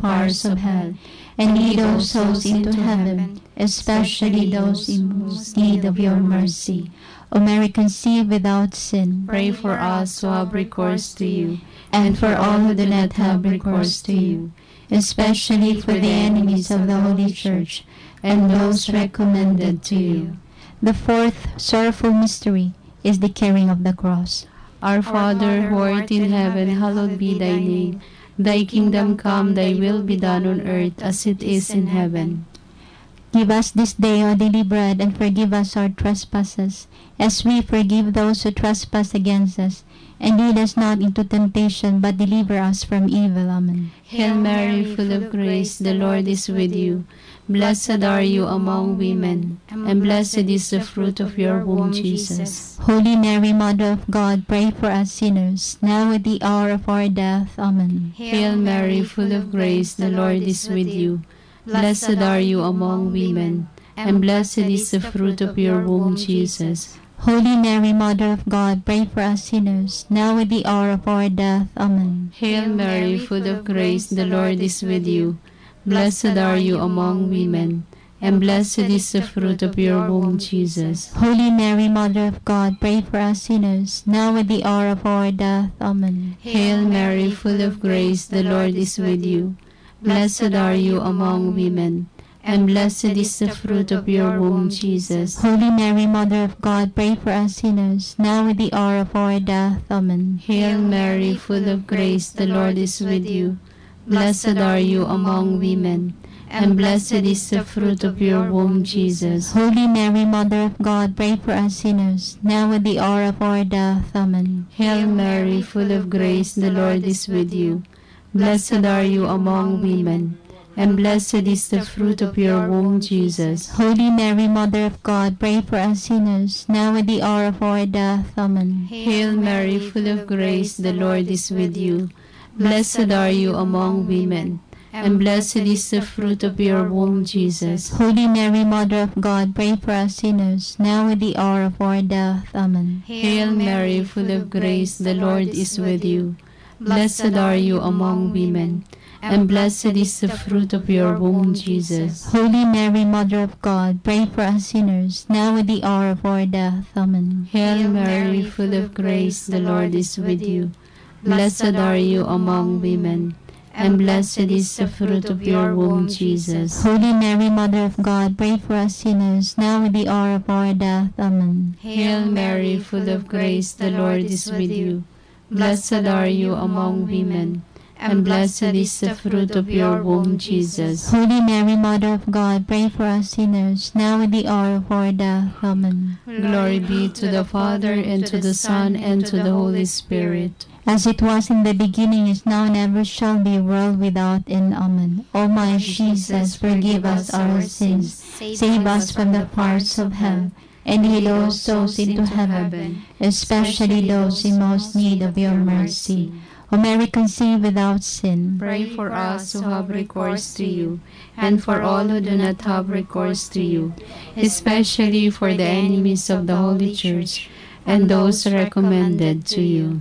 fires of hell, and lead all souls into heaven, especially those in most need of your mercy. O Mary conceived without sin, Pray for us who have recourse to you, and for all who do not have recourse to you, especially for the enemies of the Holy Church, and those recommended to you. The fourth sorrowful mystery is the carrying of the cross. Our Father, who art in heaven, hallowed be thy name. Thy kingdom come, thy will be done on earth as it is in heaven. Give us this day our daily bread, and forgive us our trespasses, as we forgive those who trespass against us. And lead us not into temptation, but deliver us from evil. Amen. Hail Mary, full of grace, the Lord is with you. Blessed are you among women, and blessed is the fruit of your womb, Jesus. Holy Mary, Mother of God, pray for us sinners, now at the hour of our death. Amen. Hail Mary, full of grace, the Lord is with you. Blessed are you among women, and blessed is the fruit of your womb, Jesus. Holy Mary, Mother of God, pray for us sinners, now at the hour of our death. Amen. Hail Mary, full of grace, the Lord is with you. Blessed are you among women, and blessed is the fruit of your womb, Jesus. Holy Mary, Mother of God, pray for us sinners, now at the hour of our death. Amen. Hail Mary, full of grace, the Lord is with you. Blessed are you among women, and blessed is the fruit of your womb, Jesus. Holy Mary, Mother of God, pray for us sinners, now at the hour of our death. Amen. Hail Mary, full of grace, the Lord is with you. Blessed are you among women, and blessed is the fruit of your womb, Jesus. Holy Mary, Mother of God, pray for us sinners, now at the hour of our death. Amen. Hail Mary, full of grace, the Lord is with you. Blessed are you among women, and blessed is the fruit of your womb, Jesus. Holy Mary, Mother of God, pray for us sinners, now at the hour of our death. Amen. Hail Mary, full of grace, the Lord is with you. Blessed are you among women, and blessed is the fruit of your womb, Jesus. Holy Mary, Mother of God, pray for us sinners, now at the hour of our death. Amen. Hail Mary, full of grace, the Lord is with you. Blessed are you among women, and blessed is the fruit of your womb, Jesus. Holy Mary, Mother of God, pray for us sinners, now at the hour of our death. Amen. Hail Mary, full of grace, the Lord is with you. Blessed are you among women, and blessed is the fruit of your womb, Jesus. Holy Mary, Mother of God, pray for us sinners, now at the hour of our death. Amen. Hail Mary, full of grace, the Lord is with you. Blessed are you among women, and blessed is the fruit of your womb, Jesus. Holy Mary, Mother of God, pray for us sinners, now at the hour of our death. Amen. Glory be to the Father, and to the Son, and to the Holy Spirit. As it was in the beginning, is now, and ever shall be, world without end. Amen. O my Jesus, forgive us our sins, save us from the fires of hell, and lead all souls into heaven, especially those in most need of your mercy. O Mary, conceived without sin, pray for us who have recourse to you, and for all who do not have recourse to you, especially for the enemies of the Holy Church, and those recommended to you.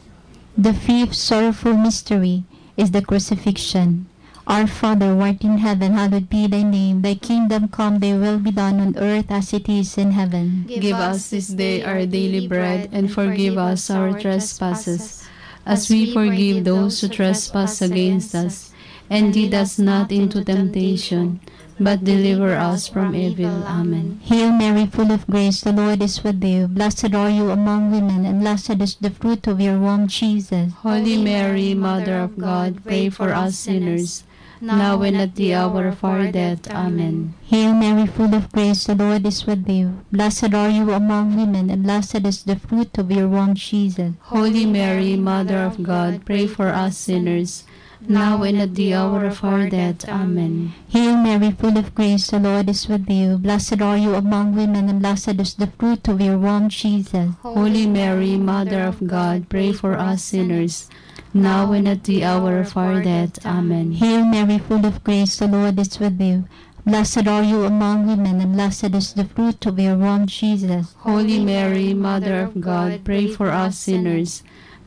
The fifth sorrowful mystery is the crucifixion. Our Father, who art in heaven, hallowed be thy name. Thy kingdom come, thy will be done on earth as it is in heaven. Give us this day our daily bread, and forgive us our trespasses, as we forgive those who trespass against us. And lead us not into temptation, but deliver us from evil. Amen. Hail Mary, full of grace, the Lord is with you. Blessed are you among women, and blessed is the fruit of your womb, Jesus. Holy Mary, Mother of God, pray for us sinners, now and at the hour of our death. Amen. Hail Mary, full of grace, the Lord is with you. Blessed are you among women, and blessed is the fruit of your womb, Jesus. Holy Mary, Mother of God, pray for us sinners, now and at the hour of our death. Amen. Hail Mary, full of grace, the Lord is with you. Blessed are you among women, and blessed is the fruit of your womb, Jesus. Holy Mary, Mother of God, pray for us sinners, now and at the hour of our death. Amen. Hail Mary, full of grace, the Lord is with you. Blessed are you among women, and blessed is the fruit of your womb, Jesus. Holy Mary, Mother of God, pray for us sinners,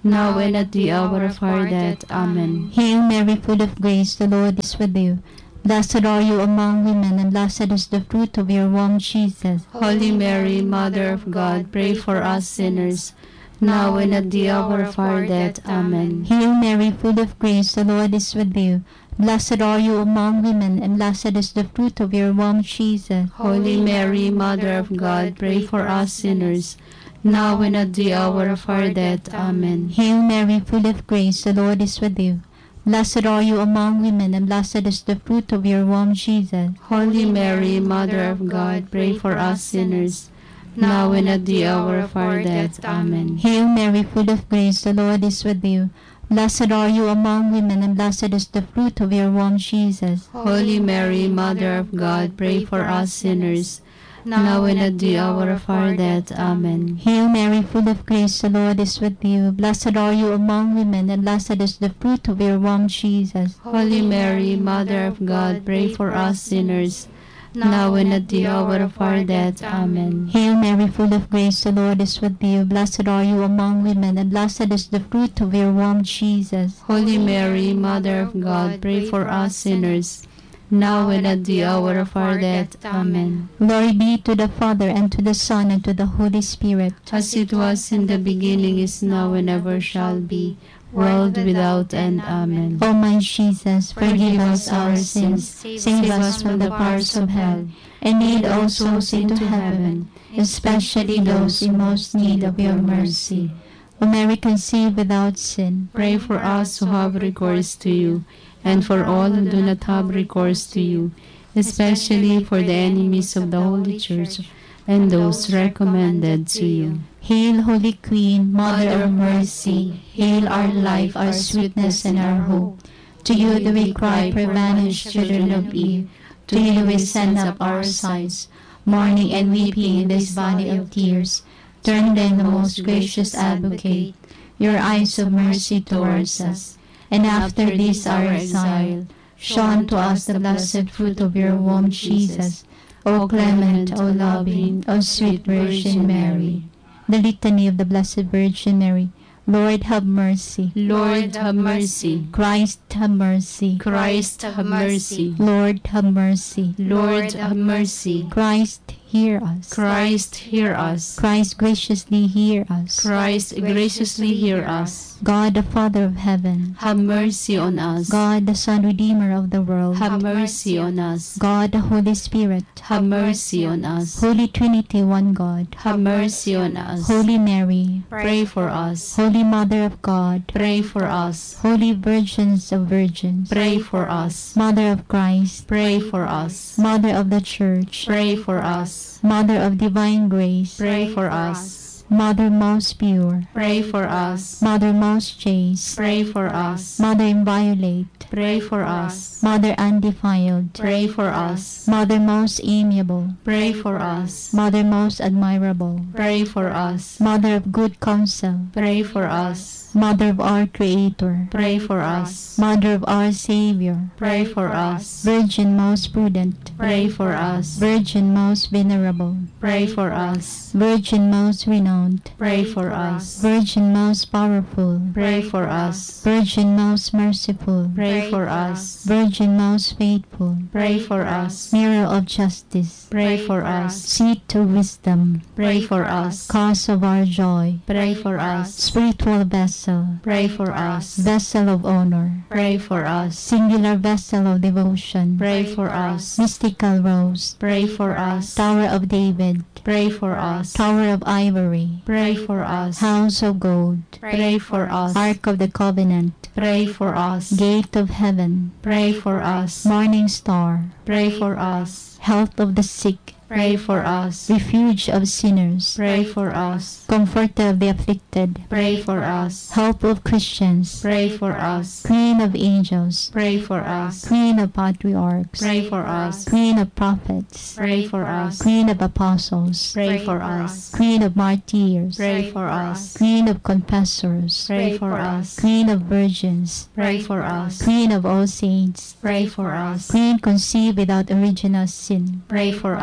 now and at the hour of our death. Amen. Hail Mary, full of grace, the Lord is with you. Blessed are you among women, and blessed is the fruit of your womb, Jesus. Holy Mary, Mother of God, pray for us sinners, now and at the hour of our death. Amen. Hail Mary, full of grace, the Lord is with you. Blessed are you among women, and blessed is the fruit of your womb, Jesus. Holy Mary, Mother of God, pray for us sinners, now and at the hour of our death. Amen. Hail Mary, full of grace, the Lord is with you. Blessed are you among women, and blessed is the fruit of your womb, Jesus. Holy Mary, Mother of God, pray for us sinners, now and at the hour of our death. Amen. Hail Mary, full of grace, the Lord is with you. Blessed are you among women, and blessed is the fruit of your womb, Jesus. Holy Mary, Mother of God, pray for us sinners, now and at the hour of our death. Amen. Hail Mary, full of grace, the Lord is with you. Blessed are you among women, and blessed is the fruit of your womb, Jesus. Holy Mary, Mother of God, pray for us sinners, now and at the hour of our death. Amen. Hail Mary, full of grace, the Lord is with you. Blessed are you among women, and blessed is the fruit of your womb, Jesus. Holy Mary, Mother of God, pray for us sinners, now and at the hour of our death. Amen. Glory be to the Father, and to the Son, and to the Holy Spirit. As it was in the beginning, is now, and ever shall be, world without end. Amen. O my Jesus, forgive us our sins, save us from the fires of hell, and lead all souls into heaven, especially those in most need of your mercy. O Mary, conceived without sin, pray for us who have recourse to you, and for all who do not have recourse to you, especially for the enemies of the Holy Church, and those recommended to you. Hail, Holy Queen, Mother of Mercy, hail our life, our sweetness, and our hope. To you do we cry, poor banished children of Eve. To you do we send up our sighs, mourning and weeping in this valley of tears. Turn then, the most gracious Advocate, your eyes of mercy towards us, and after this our exile, show unto us the blessed fruit of your womb, Jesus. O clement, O loving, O sweet Virgin Mary. The Litany of the Blessed Virgin Mary. Lord, have mercy. Lord, have mercy. Christ, have mercy. Christ, have mercy. Lord, have mercy. Lord, have mercy. Christ, hear us. Christ, hear us. Christ, graciously hear us. Christ, graciously hear us. God, the Father of heaven, have mercy on us. God, the Son, Redeemer of the world, have mercy on us. God, the Holy Spirit, have mercy on us. Holy Trinity, one God, have mercy on us. Holy Mary, pray for us. Holy Mother of God, pray for us. Holy Virgins of Virgins, pray for us. Mother of Christ, pray for us. Mother of the Church, pray for us. Mother of divine grace, pray for us. Mother most pure, pray for us. Mother most chaste, pray for us. Mother inviolate, pray for us. Mother undefiled, pray for us. Mother most amiable, pray for us. Mother most admirable, pray for us. Mother of good counsel, pray for us. Mother of our Creator, pray for us. Mother of our Savior, pray for us. Virgin most prudent, pray for us. Virgin most venerable, pray for us. Virgin most renowned, pray for us. Virgin most powerful, pray for us. Virgin most merciful, pray for us. Virgin most faithful, pray for us. Mirror of justice, pray for us. Seat of wisdom, pray for us. Cause of our joy, pray for us. Spiritual vessel, pray for us. Vessel of honor, pray for us. Singular vessel of devotion, pray for us. Mystical rose, pray for us. Tower of David, pray for us. Tower of ivory, pray for us. House of gold, pray for us. Ark of the covenant, pray for us. Gate of heaven, pray for us. Morning star, pray for us. Health of the sick, pray for us. Refuge of sinners, pray for us. Comforter of the afflicted, pray for us. Hope of Christians, pray for us. Queen of angels, pray for us. Queen of patriarchs, pray for us. Queen of prophets, pray for us. Queen of apostles, pray for us. Queen of martyrs, pray for us. Queen of confessors, pray for us. Queen of virgins, pray for us. Queen of all saints, pray for us. Queen conceived without original sin, pray for us.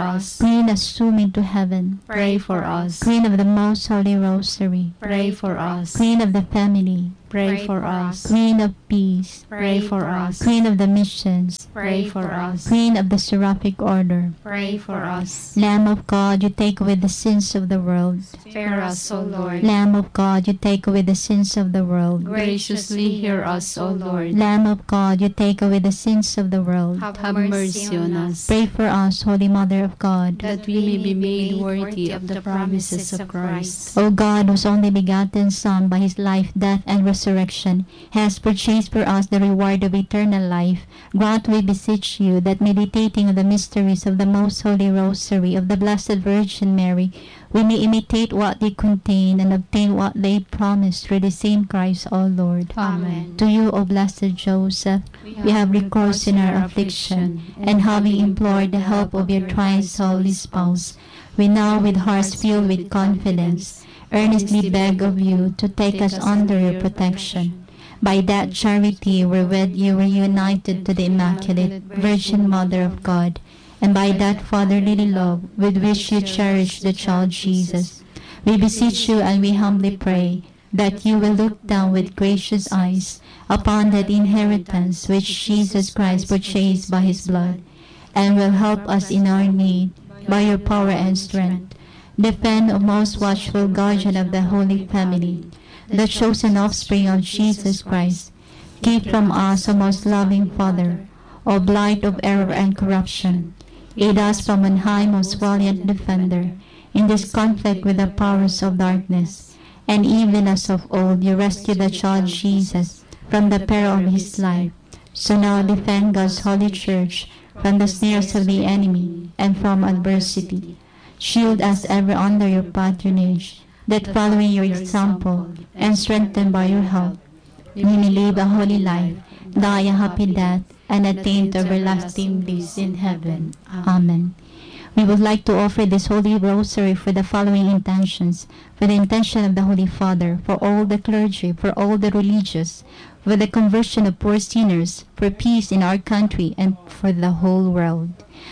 Queen assumed to heaven, Pray for us. Queen of the Most Holy Rosary, Pray for us. Queen of the Family, Pray for us. Queen of Peace, Pray for us. Queen of the Missions, Pray for us. Queen of the Seraphic Order, Pray for us. Lamb of God, you take away the sins of the world. Spare us, O Lord. Lamb of God, you take away the sins of the world. Graciously hear us, O Lord. Lamb of God, you take away the sins of the world. Have mercy on us, Pray for us, Holy Mother of God. that we may be made worthy of the promises of Christ. O God, whose only begotten Son, by his life, death, and resurrection, has purchased for us the reward of eternal life, grant, we beseech you, that meditating on the mysteries of the Most Holy Rosary of the Blessed Virgin Mary, we may imitate what they contain and obtain what they promise through the same Christ our Lord. Amen. To you, O blessed Joseph, we have recourse in our affliction, and having implored the help of your thrice holy spouse, we now, with hearts filled with confidence, earnestly beg of you to take us under your protection. By that charity wherewith you were united to the Immaculate Virgin Mother of God, and by that fatherly love with which you cherish the child Jesus, we beseech you and we humbly pray that you will look down with gracious eyes upon that inheritance which Jesus Christ purchased by his blood, and will help us in our need by your power and strength. Defend, O most watchful guardian of the Holy Family, the chosen offspring of Jesus Christ. Keep from us, O most loving Father, O blight of error and corruption. Aid us from on high, most valiant defender, in this conflict with the powers of darkness. And even as of old you rescued the child Jesus from the peril of his life, so now defend God's holy church from the snares of the enemy and from adversity. Shield us ever under your patronage, that following your example and strengthened by your help, we may live a holy life, die a happy death, and attain to everlasting bliss in heaven. Amen. We would like to offer this Holy Rosary for the following intentions: for the intention of the Holy Father, for all the clergy, for all the religious, for the conversion of poor sinners, for peace in our country, and for the whole world.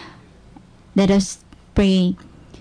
Let us pray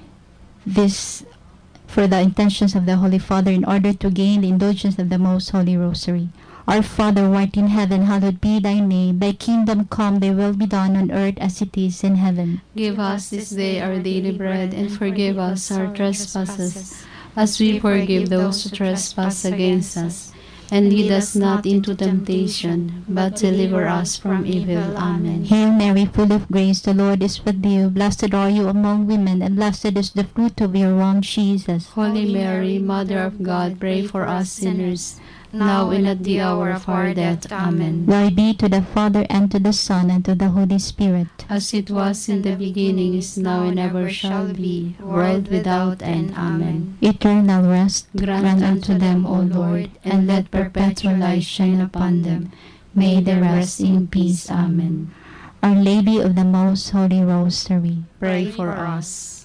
this for the intentions of the Holy Father in order to gain the indulgence of the Most Holy Rosary. Our Father, who art in heaven, hallowed be thy name. Thy kingdom come, thy will be done on earth as it is in heaven. Give us this day our daily bread, and forgive us our trespasses, as we forgive those who trespass against us. And lead us not into temptation, but deliver us from evil. Amen. Hail Mary, full of grace, the Lord is with you. Blessed are you among women, and blessed is the fruit of your womb, Jesus. Holy Mary, Mother of God, pray for us sinners, now and at the hour of our death. Amen. Glory be to the Father, and to the Son, and to the Holy Spirit. As it was in the beginning, is now, and ever shall be, world without end. Amen. Eternal rest Grant unto them, O Lord, and let perpetual light shine upon them. May they rest in peace. Amen. Our Lady of the Most Holy Rosary, Pray for us.